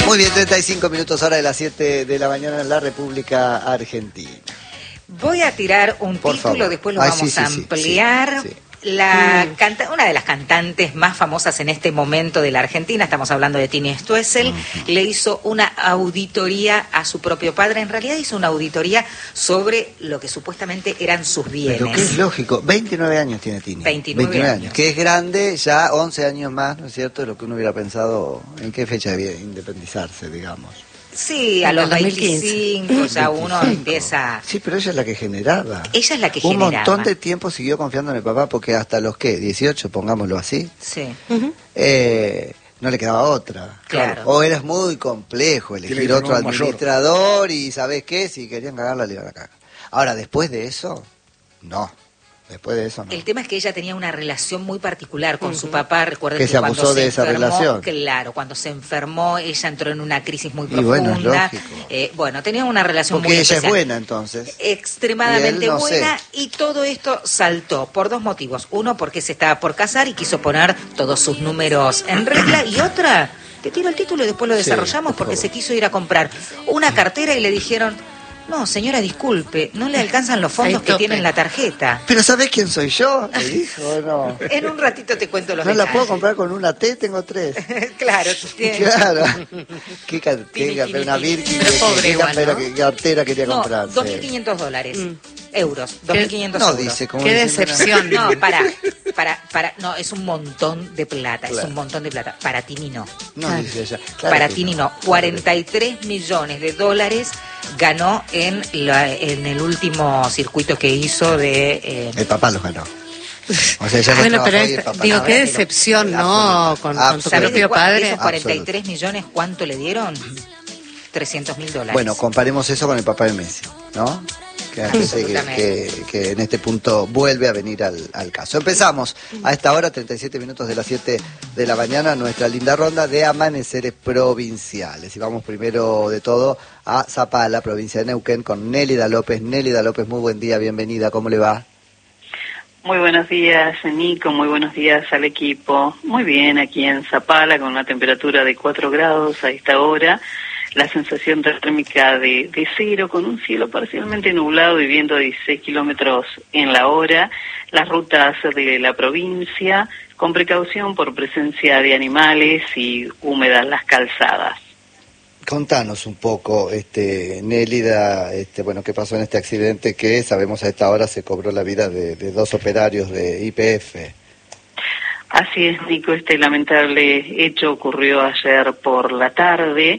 Muy bien, 35 minutos hora de las 7 de la mañana en la República Argentina. Voy a tirar un Por título, favor. después lo vamos a ampliar. Sí. Una de las cantantes más famosas en este momento de la Argentina, estamos hablando de Tini Stoessel, le hizo una auditoría a su propio padre. En realidad hizo una auditoría sobre lo que supuestamente eran sus bienes. Pero que es lógico, 29 años tiene Tini. 29 años. Que es grande, ya 11 años más, ¿no es cierto?, de lo que uno hubiera pensado en qué fecha debía independizarse, digamos. Sí, a los 25 ya uno empieza... Sí, pero ella es la que generaba. Ella es la que Un generaba. montón de tiempo siguió confiando en el papá porque hasta los, 18, pongámoslo así, Sí. no le quedaba otra. Claro. O era muy complejo elegir otro administrador y ¿sabés qué? Si querían cagarla, le iban a cagar. Ahora, después de eso, no. Después de eso, no. El tema es que ella tenía una relación muy particular con su papá. Recuerden que se cuando abusó de esa enfermó, relación. Claro, cuando se enfermó, ella entró en una crisis muy Y profunda. bueno, es lógico. Tenía una relación Porque muy ella especial. es buena, entonces. Extremadamente Y él, no buena, sé. y todo esto saltó por dos motivos. Uno, porque se estaba por casar y quiso poner todos sus números en regla, y otra, te tiro el título y después lo desarrollamos, por porque favor. se quiso ir a comprar una cartera y le dijeron: no, señora, disculpe, no le alcanzan los fondos que tiene en la tarjeta. Pero ¿sabés quién soy yo? Le dijo, no. En un ratito te cuento los No la detalles. puedo comprar con una T, tengo 3. Claro, Claro. Qué una Birkin, Pero pobre igual, ¿no? qué cartera quería no, comprar. $2.500. Euros, 2.500 No, euros. dice, como Qué diciendo, decepción. No, no, es un montón de plata, Claro. es un montón de plata. Para Tini no. No, dice ella. Claro Para que Tini no. 43 millones de dólares ganó en el último circuito que hizo de... El papá los ganó. O sea, ella no Bueno, trabajó pero y el papá digo, ganó. qué decepción, ¿no? Con tu Absolutamente. propio padre. esos 43 millones cuánto le dieron? $300.000. Bueno, comparemos eso con el papá de Messi, ¿no? Que, Absolutamente. que en este punto vuelve a venir al caso. Empezamos a esta hora, 37 minutos de las 7 de la mañana, nuestra linda ronda de amaneceres provinciales. Y vamos primero de todo a Zapala, provincia de Neuquén, con Nélida López. Nélida López, muy buen día, bienvenida, ¿cómo le va? Muy buenos días, Nico, muy buenos días al equipo. Muy bien, aquí en Zapala, con una temperatura de 4 grados a esta hora. La sensación térmica de 0, con un cielo parcialmente nublado y viento a 16 kilómetros en la hora. Las rutas de la provincia, con precaución por presencia de animales y húmedas las calzadas. Contanos un poco, Nélida, bueno, qué pasó en este accidente que sabemos a esta hora se cobró la vida de 2 operarios de YPF. Así es, Nico, este lamentable hecho ocurrió ayer por la tarde.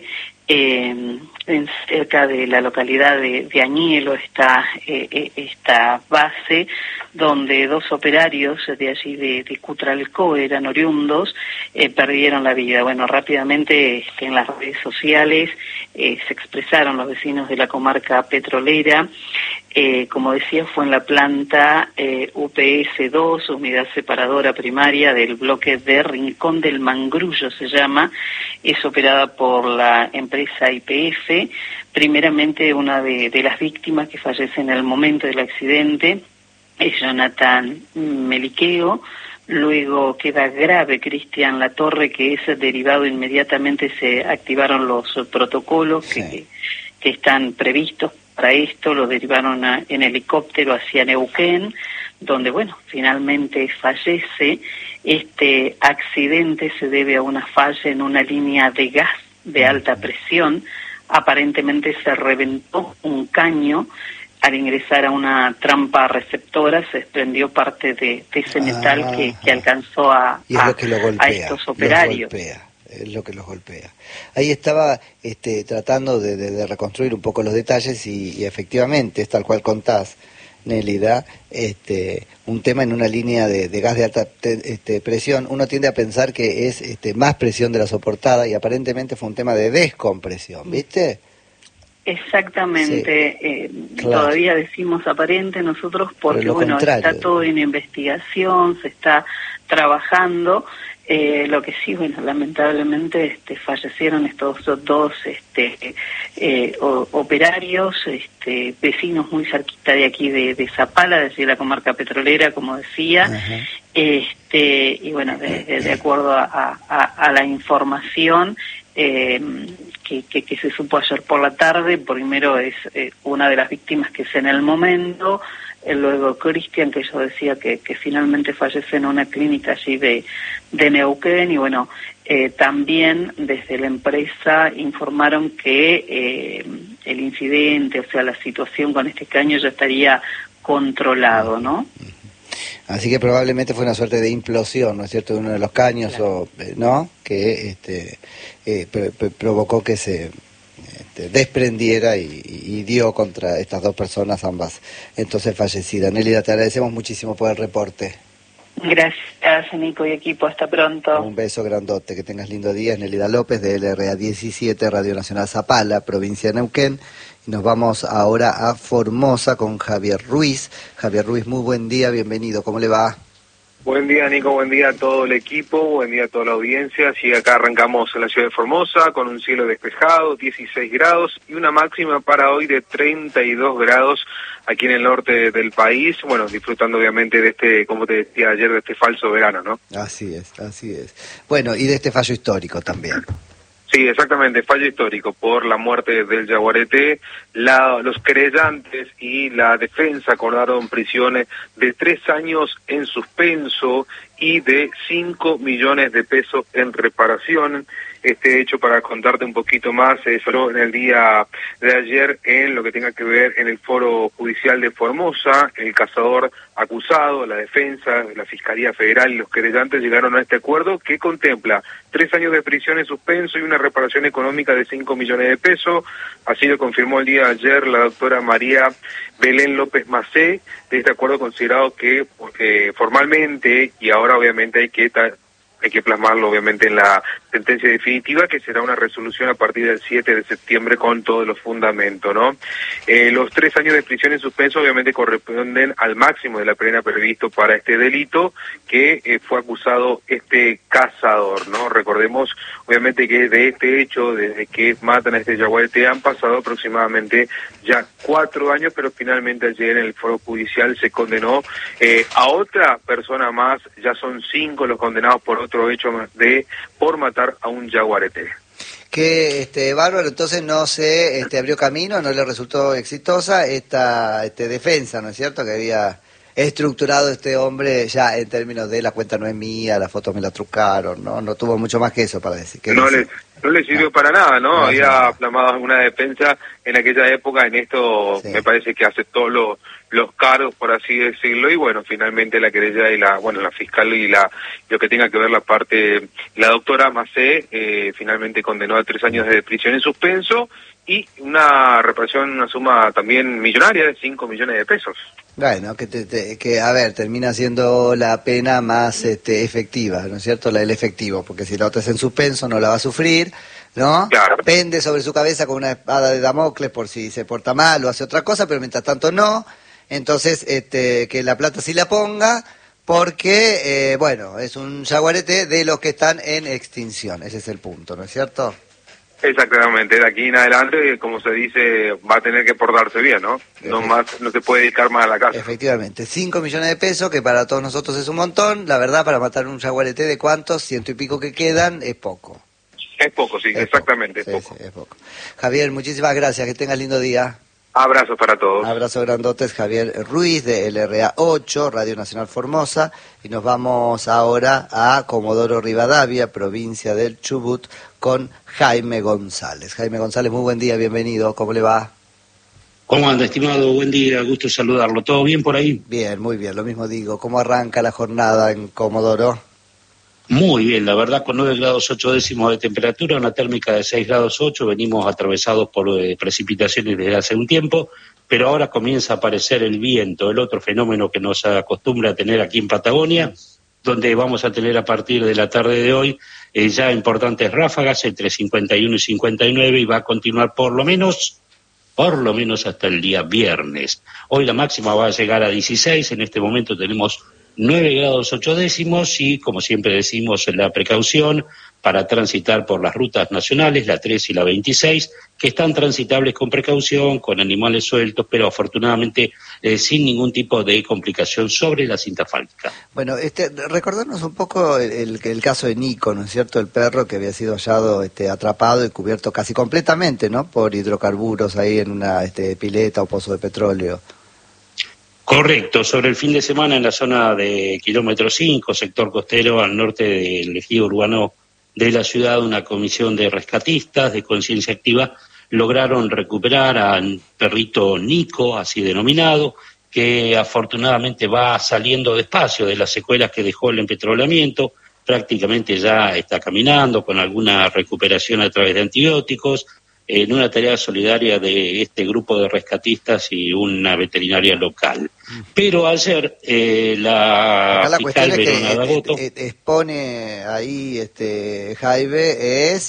Cerca de la localidad de Añelo está esta base donde 2 operarios de allí de Cutralcó, eran oriundos, perdieron la vida. Bueno, rápidamente en las redes sociales se expresaron los vecinos de la comarca petrolera. Como decía, fue en la planta UPS-2, unidad separadora primaria del bloque de Rincón del Mangrullo se llama, es operada por la empresa YPF. Primeramente, una de las víctimas que fallece en el momento del accidente es Jonathan Meliqueo. Luego queda grave Cristian Latorre, que es derivado inmediatamente, se activaron los protocolos que están previstos para esto, lo derivaron en helicóptero hacia Neuquén, donde, bueno, finalmente fallece. Este accidente se debe a una falla en una línea de gas de alta presión. Aparentemente se reventó un caño. Al ingresar a una trampa receptora se desprendió parte de ese metal que alcanzó a estos operarios. Es lo que los golpea. Ahí estaba tratando de reconstruir un poco los detalles y efectivamente es tal cual contás, Nélida, un tema en una línea de gas de alta presión. Uno tiende a pensar que es más presión de la soportada y aparentemente fue un tema de descompresión, ¿viste? Exactamente, sí, claro. Todavía decimos aparente nosotros porque, bueno, contrario, está todo en investigación, se está trabajando. Lo que sí, bueno, lamentablemente fallecieron estos 2 operarios, vecinos muy cerquita de aquí de Zapala, de la comarca petrolera, como decía. Ajá. Y bueno, de acuerdo a la información, que se supo ayer por la tarde. Primero es una de las víctimas que es en el momento, luego Cristian, que yo decía que finalmente fallece en una clínica allí de Neuquén, y bueno, también desde la empresa informaron que el incidente, o sea, la situación con este caño ya estaría controlado, ¿no? Así que probablemente fue una suerte de implosión, ¿no es cierto?, de uno de los caños, Claro. ¿no?, que provocó que se desprendiera y dio contra estas dos personas, ambas entonces fallecidas. Nélida, te agradecemos muchísimo por el reporte. Gracias, Nico y equipo, hasta pronto. Un beso grandote, que tengas lindo día. Es Nélida López de LRA 17, Radio Nacional Zapala, provincia de Neuquén. Y nos vamos ahora a Formosa con Javier Ruiz. Javier Ruiz, muy buen día, bienvenido, ¿cómo le va? Buen día, Nico, buen día a todo el equipo, buen día a toda la audiencia. Sí, acá arrancamos en la ciudad de Formosa con un cielo despejado, 16 grados y una máxima para hoy de 32 grados aquí en el norte del país. Bueno, disfrutando obviamente de este, como te decía ayer, de este falso verano, ¿no? Así es, así es. Bueno, y de este fallo histórico también. Sí, exactamente, fallo histórico por la muerte del yaguareté. Los querellantes y la defensa acordaron prisiones de 3 años en suspenso y de 5 millones de pesos en reparación. Este hecho, para contarte un poquito más, se habló en el día de ayer en lo que tenga que ver en el Foro Judicial de Formosa. El cazador acusado, la defensa, la Fiscalía Federal y los querellantes llegaron a este acuerdo que contempla 3 años de prisión en suspenso y una reparación económica de 5 millones de pesos. Así lo confirmó el día de ayer la doctora María Belén López Macé, de este acuerdo considerado que formalmente, y ahora obviamente hay que plasmarlo obviamente en la sentencia definitiva, que será una resolución a partir del 7 de septiembre con todos los fundamentos, ¿no? Los 3 años de prisión en suspenso obviamente corresponden al máximo de la pena previsto para este delito que fue acusado este cazador, ¿no? Recordemos obviamente que de este hecho, desde que matan a este yaguareté, han pasado aproximadamente ya 4 años, pero finalmente ayer en el Foro Judicial se condenó a otra persona más. Ya son 5 los condenados por otro hecho por matar a un yaguareté. Que bárbaro, entonces no se abrió camino, no le resultó exitosa esta defensa, ¿no es cierto?, que había estructurado este hombre ya en términos de la cuenta no es mía, la foto me la trucaron, no tuvo mucho más que eso para decir. No le sirvió para nada, ¿no? Había plasmado una defensa en aquella época, en esto sí. Me parece que aceptó los cargos, por así decirlo, y bueno, finalmente la querella y la fiscal y lo que tenga que ver la doctora Macé, finalmente condenó a 3 años de prisión en suspenso y una reparación, una suma también millonaria de 5 millones de pesos. Bueno, que a ver, termina siendo la pena más efectiva, ¿no es cierto?, el efectivo, porque si la otra es en suspenso no la va a sufrir, ¿no? Claro. Pende sobre su cabeza con una espada de Damocles por si se porta mal o hace otra cosa, pero mientras tanto no. Entonces, que la plata sí la ponga, porque, bueno, es un yaguareté de los que están en extinción, ese es el punto, ¿no es cierto? Exactamente, de aquí en adelante, como se dice, va a tener que portarse bien, ¿no? No se puede dedicar más a la casa. Efectivamente, 5 millones de pesos, que para todos nosotros es un montón. La verdad, para matar un yaguareté de cuántos, 100 y pico que quedan, es poco. Es poco, sí, exactamente, es poco. Sí, es poco. Javier, muchísimas gracias, que tengas lindo día. Abrazos para todos. Abrazo grandotes, Javier Ruiz de LRA 8, Radio Nacional Formosa, y nos vamos ahora a Comodoro Rivadavia, provincia del Chubut, con Jaime González. Jaime González, muy buen día, bienvenido, ¿cómo le va? ¿Cómo anda, estimado? Buen día, gusto saludarlo. ¿Todo bien por ahí? Bien, muy bien, lo mismo digo. ¿Cómo arranca la jornada en Comodoro? Muy bien, la verdad, con 9 grados 8 décimos de temperatura, una térmica de 6 grados 8, venimos atravesados por precipitaciones desde hace un tiempo, pero ahora comienza a aparecer el viento, el otro fenómeno que nos acostumbra a tener aquí en Patagonia, donde vamos a tener a partir de la tarde de hoy ya importantes ráfagas entre 51 y 59 y va a continuar por lo menos hasta el día viernes. Hoy la máxima va a llegar a 16, en este momento tenemos 9 grados 8 décimos y, como siempre decimos, la precaución para transitar por las rutas nacionales, la 3 y la 26, que están transitables con precaución, con animales sueltos, pero afortunadamente sin ningún tipo de complicación sobre la cinta asfáltica. Bueno, recordarnos un poco el caso de Nico, ¿no es cierto? El perro que había sido hallado atrapado y cubierto casi completamente, ¿no? Por hidrocarburos ahí en una pileta o pozo de petróleo. Correcto, sobre el fin de semana en la zona de kilómetro 5, sector costero al norte del ejido urbano de la ciudad, una comisión de rescatistas de conciencia activa lograron recuperar al perrito Nico, así denominado, que afortunadamente va saliendo despacio de las secuelas que dejó el empetrolamiento, prácticamente ya está caminando con alguna recuperación a través de antibióticos, en una tarea solidaria de este grupo de rescatistas y una veterinaria local. Pero ayer la fiscal Verona D'Agoto expone ahí Jaime es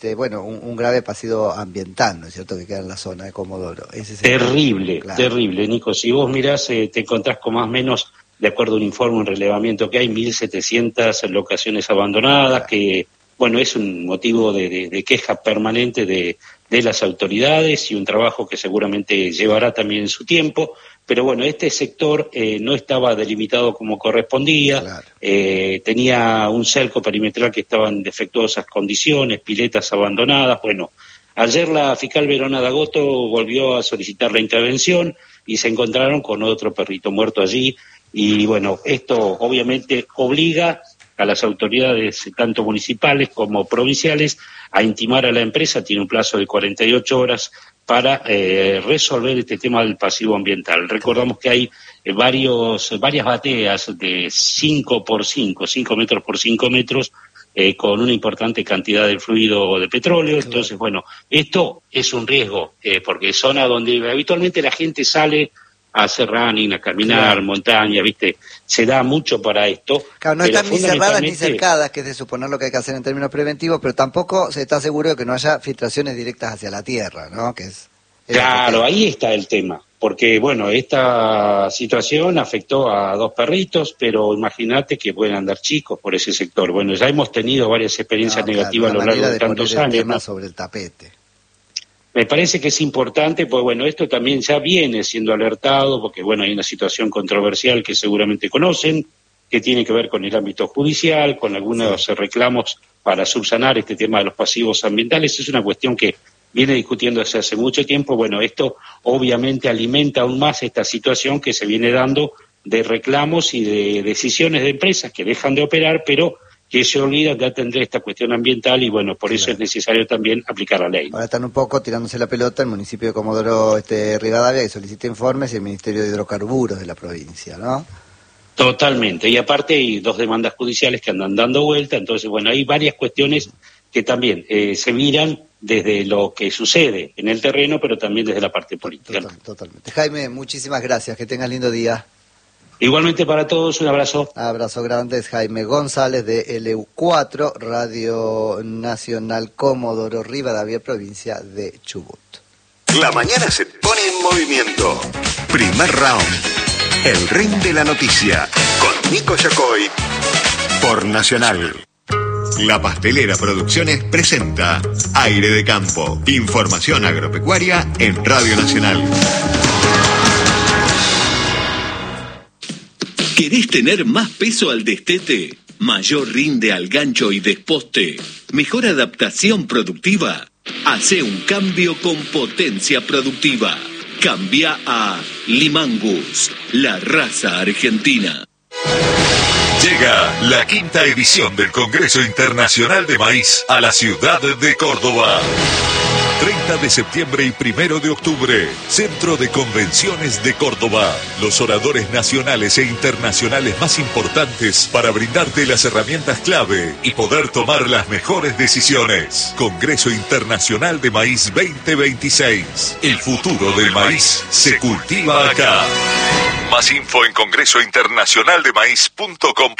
un grave pasivo ambiental, ¿no es cierto?, que queda en la zona de Comodoro. Ese es terrible, terrible, Nico. Si vos mirás, te encontrás con más o menos, de acuerdo a un informe, un relevamiento que hay 1.700 locaciones abandonadas, que bueno, es un motivo de queja permanente de las autoridades y un trabajo que seguramente llevará también su tiempo, pero bueno, este sector no estaba delimitado como correspondía, claro. Tenía un cerco perimetral que estaba en defectuosas condiciones, piletas abandonadas. Bueno, ayer la fiscal Verona D'Agoto volvió a solicitar la intervención y se encontraron con otro perrito muerto allí, y bueno, esto obviamente obliga a las autoridades tanto municipales como provinciales a intimar a la empresa. Tiene un plazo de 48 horas para resolver este tema del pasivo ambiental. Recordamos que hay varias bateas de 5 metros por 5 metros, con una importante cantidad de fluido de petróleo. Entonces, bueno, esto es un riesgo, porque es zona donde habitualmente la gente sale a hacer running, a caminar, claro, montaña, ¿viste? Se da mucho para esto. Claro, no están ni cerradas ni cercadas, que es de suponer lo que hay que hacer en términos preventivos, pero tampoco se está seguro de que no haya filtraciones directas hacia la tierra, ¿no? Que es claro, ahí está el tema, porque bueno, esta situación afectó a 2 perritos, pero imagínate que pueden andar chicos por ese sector. Bueno, ya hemos tenido varias experiencias negativas a lo largo de tantos años. El tema sobre el tapete. Me parece que es importante, pues bueno, esto también ya viene siendo alertado, porque bueno, hay una situación controversial que seguramente conocen, que tiene que ver con el ámbito judicial, con algunos reclamos para subsanar este tema de los pasivos ambientales. Es una cuestión que viene discutiéndose hace mucho tiempo. Bueno, esto obviamente alimenta aún más esta situación que se viene dando de reclamos y de decisiones de empresas que dejan de operar, pero que se olvida de atender esta cuestión ambiental, y bueno, por eso es necesario también aplicar la ley. Ahora están un poco tirándose la pelota el municipio de Comodoro Rivadavia, que solicita informes, y el Ministerio de Hidrocarburos de la provincia, ¿no? Totalmente, y aparte hay 2 demandas judiciales que andan dando vuelta. Entonces bueno, hay varias cuestiones que también se miran desde lo que sucede en el terreno, pero también desde la parte política. Totalmente. Jaime, muchísimas gracias, que tengas lindo día. Igualmente para todos, un abrazo. Abrazo grande, es Jaime González de LU4, Radio Nacional Comodoro Rivadavia, provincia de Chubut. La mañana se pone en movimiento. Primer round. El ring de la noticia. Con Nico Yacoy. Por Nacional. La Pastelera Producciones presenta Aire de Campo. Información agropecuaria en Radio Nacional. ¿Querés tener más peso al destete? ¿Mayor rinde al gancho y desposte? ¿Mejor adaptación productiva? Hacé un cambio con potencia productiva. Cambia a Limangus, la raza argentina. Llega la 5ª edición del Congreso Internacional de Maíz a la ciudad de Córdoba. 30 de septiembre y 1 de octubre, Centro de Convenciones de Córdoba. Los oradores nacionales e internacionales más importantes para brindarte las herramientas clave y poder tomar las mejores decisiones. Congreso Internacional de Maíz 2026. El futuro del maíz se cultiva acá. Más info en congresointernacionaldemaíz.com.